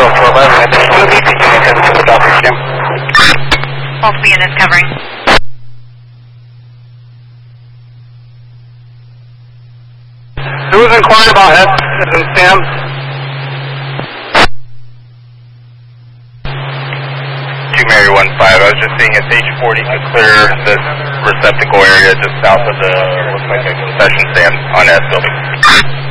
to 11. At this point, could you attend to the doctor's gym? Multiple units covering. Who was inquiring about S and Sam? Mary 15, I was just seeing if H40 could clear this receptacle area just south of the, looks like a concession stand on S building.